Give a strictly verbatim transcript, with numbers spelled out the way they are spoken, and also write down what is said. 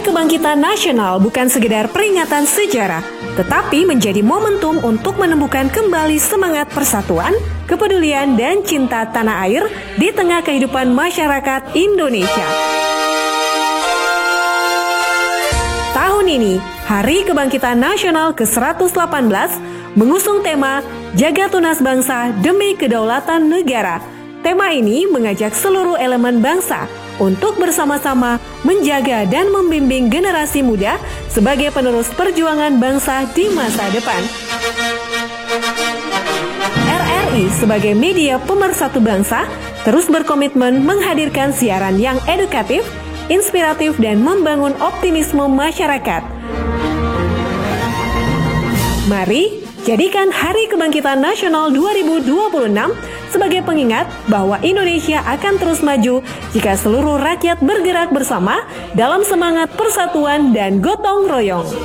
Hari Kebangkitan Nasional bukan sekedar peringatan sejarah, tetapi menjadi momentum untuk menemukan kembali semangat persatuan, kepedulian, dan cinta tanah air di tengah kehidupan masyarakat Indonesia. Tahun ini, Hari Kebangkitan Nasional ke seratus delapan belas mengusung tema Jaga Tunas Bangsa Demi Kedaulatan Negara. Tema ini mengajak seluruh elemen bangsa untuk bersama-sama menjaga dan membimbing generasi muda sebagai penerus perjuangan bangsa di masa depan. R R I sebagai media pemersatu bangsa terus berkomitmen menghadirkan siaran yang edukatif, inspiratif, dan membangun optimisme masyarakat. Mari jadikan Hari Kebangkitan Nasional dua ribu dua puluh enam sebagai pengingat bahwa Indonesia akan terus maju jika seluruh rakyat bergerak bersama dalam semangat persatuan dan gotong royong.